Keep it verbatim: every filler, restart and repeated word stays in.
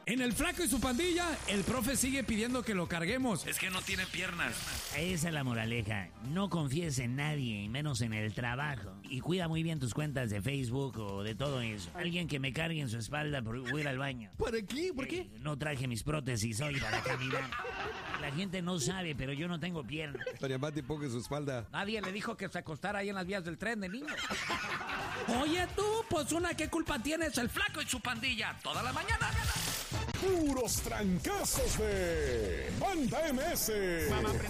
En el Flaco y su pandilla, el profe sigue pidiendo que lo carguemos. Es que no tiene piernas. Esa es la moraleja. No confíes en nadie, y menos en el trabajo. Y cuida muy bien tus cuentas de Facebook o de todo eso. Alguien que me cargue en su espalda por voy a ir al baño. ¿Para qué? ¿Por qué? Eh, no traje mis prótesis hoy para caminar. La gente no sabe, pero yo no tengo piernas. Doña Pati, ponga en su espalda. Nadie le dijo que se acostara ahí en las vías del tren de niño. Oye tú, pues una, ¿qué culpa tienes? El Flaco y su pandilla, toda la mañana. Puros trancazos de Banda M S.